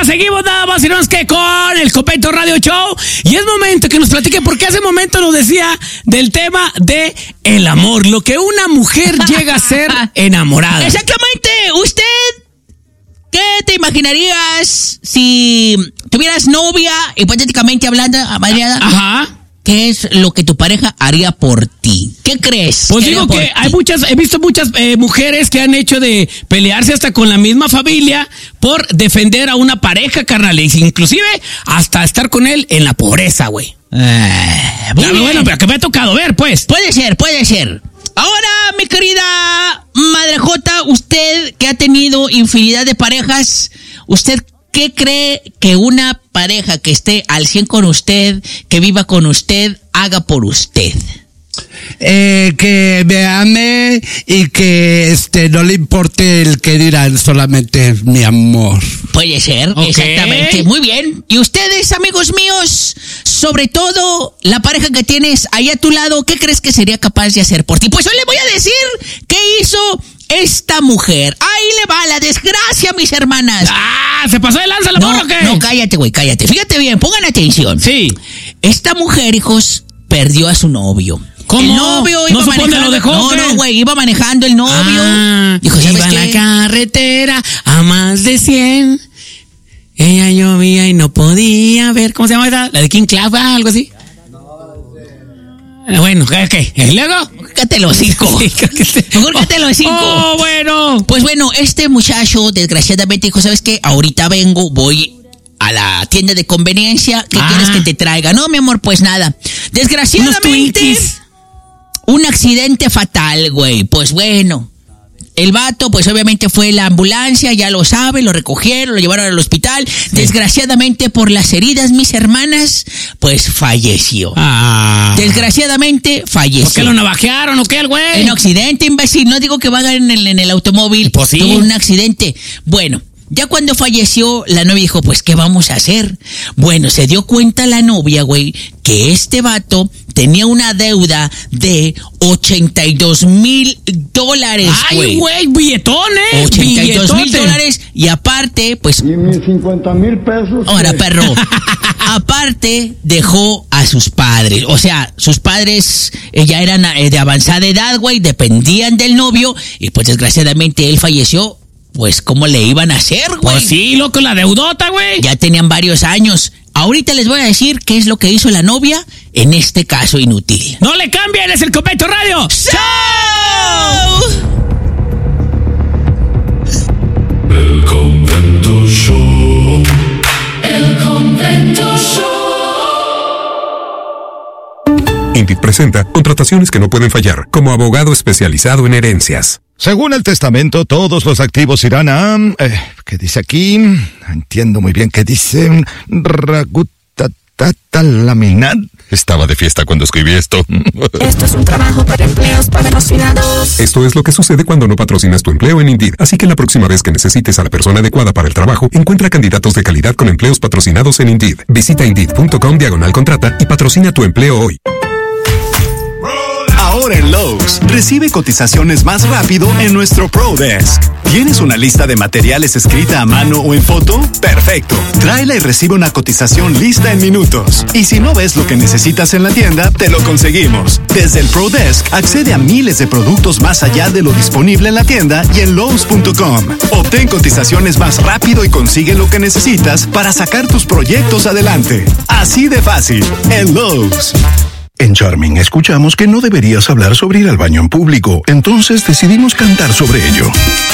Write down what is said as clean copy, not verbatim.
seguimos nada más y no es que con el Copeto Radio Show. Y es momento que nos platique, porque hace momento nos decía del tema de el amor, lo que una mujer llega a ser enamorada. Exactamente. ¿Usted qué te imaginarías si tuvieras novia, hipotéticamente hablando, Mariana? Ajá. ¿Qué es lo que tu pareja haría por ti? ¿Qué crees? Pues digo que he visto muchas mujeres que han hecho de pelearse hasta con la misma familia por defender a una pareja, carnales, inclusive hasta estar con él en la pobreza, güey. Bueno, pero que me ha tocado ver, pues. Puede ser. Ahora, mi querida Madre Jota, usted que ha tenido infinidad de parejas, ¿usted qué cree que una pareja que esté al 100 con usted, que viva con usted, haga por usted? Que me ame y que no le importe el que dirán, solamente mi amor. Puede ser, okay. Exactamente. Muy bien. Y ustedes, amigos míos, sobre todo la pareja que tienes ahí a tu lado, ¿qué crees que sería capaz de hacer por ti? Pues hoy le voy a decir qué hizo esta mujer. Ahí le va la desgracia, mis hermanas. ¿Se pasó de lanza la morra o qué? No, cállate, güey, cállate. Fíjate bien, pongan atención. Sí. Esta mujer, hijos, perdió a su novio. ¿Cómo? El novio iba manejando. ¿Lo dejó? No, güey, iba manejando el novio. Dijo, iba en la carretera a más de 100. Ella llovía y no podía ver. ¿Cómo se llama esa? La de King Club, algo así. Bueno, ¿qué? ¿Y luego? Cállate los cinco. Mejor cállate los cinco. Oh, bueno. Pues bueno, este muchacho, desgraciadamente, dijo, ¿sabes qué? Ahorita voy a la tienda de conveniencia. ¿Qué quieres que te traiga? No, mi amor, pues nada. Desgraciadamente, un accidente fatal, güey. Pues bueno, el vato, pues obviamente fue la ambulancia, ya lo sabe, lo recogieron, lo llevaron al hospital. Sí. Desgraciadamente, por las heridas, mis hermanas, pues falleció. Desgraciadamente, falleció. ¿Por qué lo navajearon o qué, el güey? En accidente, imbécil. No digo que vaya en el automóvil. Pues sí. Tuvo un accidente. Bueno, ya cuando falleció, la novia dijo, pues, ¿qué vamos a hacer? Bueno, se dio cuenta la novia, güey, que este vato tenía una deuda de $82,000. Ay, güey, billetón, $82,000. Y aparte, pues... Y mis 50,000 pesos. Ahora, perro. Aparte, dejó a sus padres. O sea, sus padres ya eran de avanzada edad, güey, dependían del novio. Y pues, desgraciadamente, él falleció. Pues, ¿cómo le iban a hacer, güey? Pues sí, loco, la deudota, güey. Ya tenían varios años. Ahorita les voy a decir qué es lo que hizo la novia en este caso inútil. ¡No le cambien! ¡Es el Copeto Radio Show! El Convento Show. El Convento Show. INDIT presenta contrataciones que no pueden fallar, como abogado especializado en herencias. Según el testamento, todos los activos irán a... ¿qué dice aquí? Entiendo muy bien qué dice. Ragutatalamina. Estaba de fiesta cuando escribí esto. Esto es un trabajo para empleos patrocinados. Esto es lo que sucede cuando no patrocinas tu empleo en Indeed. Así que la próxima vez que necesites a la persona adecuada para el trabajo, encuentra candidatos de calidad con empleos patrocinados en Indeed. Visita Indeed.com/contrata y patrocina tu empleo hoy. Ahora en Lowe's, recibe cotizaciones más rápido en nuestro Pro Desk. ¿Tienes una lista de materiales escrita a mano o en foto? ¡Perfecto! Tráela y recibe una cotización lista en minutos. Y si no ves lo que necesitas en la tienda, te lo conseguimos. Desde el Pro Desk, accede a miles de productos más allá de lo disponible en la tienda y en Lowe's.com. Obtén cotizaciones más rápido y consigue lo que necesitas para sacar tus proyectos adelante. Así de fácil, en Lowe's. En Charming escuchamos que no deberías hablar sobre ir al baño en público, entonces decidimos cantar sobre ello.